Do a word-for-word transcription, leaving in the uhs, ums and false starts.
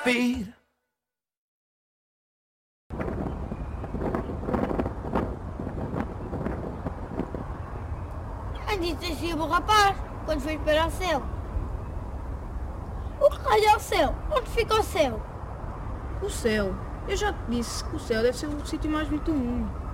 feet. Ainda sido o rapaz quando foi para o céu. O que raio é o céu? Onde fica o céu? O céu? Eu já te disse que o céu deve ser o sítio mais bonito do mundo.